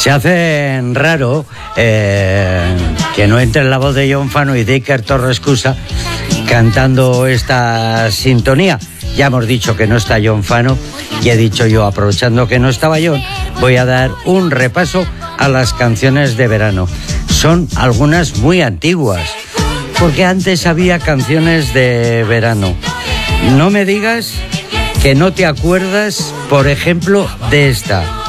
Se hace raro que no entre la voz de John Fano y de Iker Torrescusa cantando esta sintonía. Ya hemos dicho que no está John Fano y he dicho yo, aprovechando que no estaba John, voy a dar un repaso a las canciones de verano. Son algunas muy antiguas, porque antes había canciones de verano. No me digas que no te acuerdas, por ejemplo, de esta.